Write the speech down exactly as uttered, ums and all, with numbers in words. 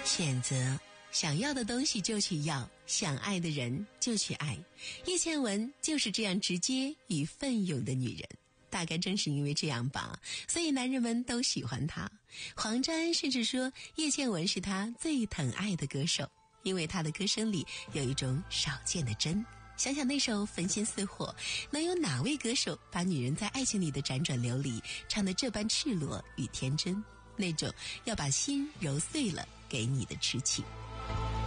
选择想要的东西就去要，想爱的人就去爱。叶倩文就是这样直接与奋勇的女人，大概正是因为这样吧，所以男人们都喜欢她。黄沾甚至说叶倩文是他最疼爱的歌手，因为她的歌声里有一种少见的真。想想那首《焚心似火》，能有哪位歌手把女人在爱情里的辗转流离唱得这般赤裸与天真，那种要把心揉碎了给你的痴情。